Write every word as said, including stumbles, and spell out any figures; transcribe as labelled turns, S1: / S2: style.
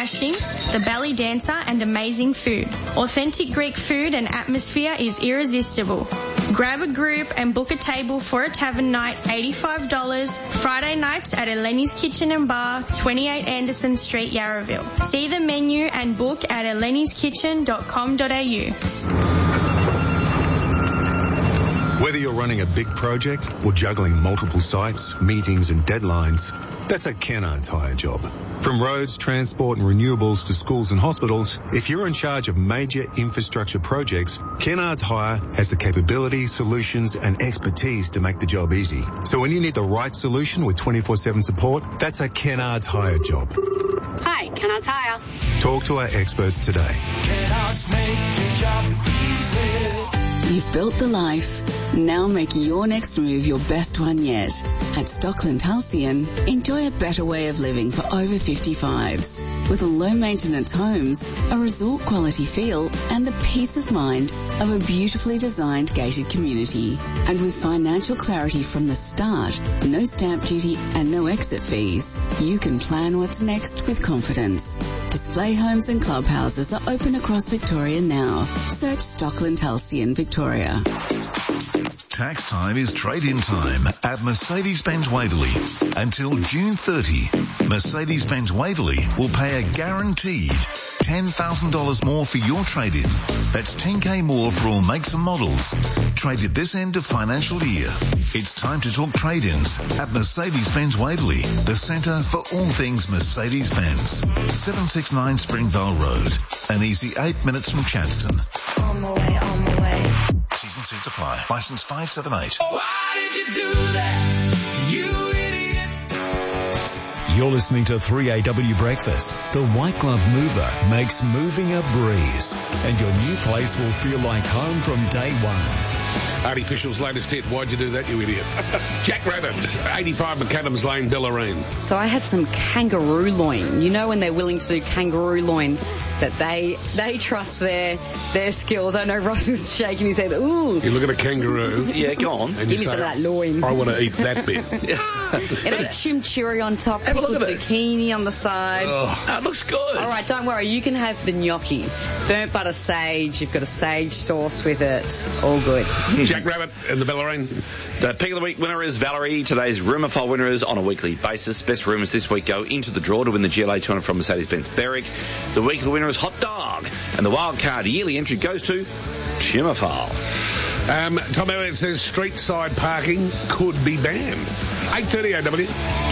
S1: Smashing, The Belly Dancer and amazing food. Authentic Greek food and atmosphere is irresistible. Grab a group and book a table for a tavern night, eighty-five dollars. Friday nights at Eleni's Kitchen and Bar, twenty-eight Anderson Street, Yarraville. See the menu and book at elenis kitchen dot com dot a u.
S2: Whether you're running a big project or juggling multiple sites, meetings and deadlines, that's a Kennard's Hire job. From roads, transport and renewables to schools and hospitals, if you're in charge of major infrastructure projects, Kennard's Hire has the capability, solutions and expertise to make the job easy. So when you need the right solution with twenty-four seven support, that's a Kennard's Hire job.
S3: Hi, Kennard's Hire.
S2: Talk to our experts today.
S4: Kennard's make your job easy.
S5: You've built the life. Now make your next move your best one yet. At Stockland Halcyon, enjoy a better way of living for over fifty-fives. With low-maintenance homes, a resort-quality feel, and the peace of mind of a beautifully designed gated community. And with financial clarity from the start, no stamp duty and no exit fees, you can plan what's next with confidence. Display homes and clubhouses are open across Victoria now. Search Stockland Halcyon Victoria.
S6: Tax time is trade-in time at Mercedes-Benz Waverley. Until June thirtieth, Mercedes-Benz Waverley will pay a guaranteed ten thousand dollars more for your trade-in. That's ten thousand dollars more for all makes and models. Traded this end of financial year. It's time to talk trade-ins at Mercedes-Benz Waverley, the centre for all things Mercedes-Benz. seven sixty-nine Springvale Road, an easy eight minutes from Chadstone.
S7: On my way, on my way.
S6: T's and C's apply. Licence five seven eight.
S4: Oh, why did you do that, you idiot?
S8: You're listening to three A W Breakfast. The White Glove Mover makes moving a breeze, and your new place will feel like home from day one.
S9: Artificial's latest hit. Why'd you do that, you idiot? Jack Rabbit, eighty-five McAdams Lane, Deloraine.
S10: So I had some kangaroo loin. You know when they're willing to do kangaroo loin, that they they trust their their skills. I know Ross is shaking his head. Ooh.
S9: You look at a kangaroo.
S11: Yeah, go on.
S9: And
S10: Give me
S9: say,
S10: some of that loin.
S9: I want to eat that bit.
S10: And a chimichurri on top,
S11: Have a
S10: pickled
S11: look at it.
S10: zucchini on the side.
S9: Oh.
S11: That looks good.
S10: All right, don't worry. You can have the gnocchi. Burnt butter sage. You've got a sage sauce with it. All good.
S9: Jack Rabbit and the Deloraine.
S11: The Pick of the Week winner is Valerie. Today's rumour file winner is on a weekly basis. Best rumours this week go into the draw to win the G L A two hundred from Mercedes-Benz Berwick. The weekly winner is Hot Dog. And the wild card yearly entry goes to Chimafile.
S9: Um, Tom Elliott says street side parking could be banned. eight thirty A W.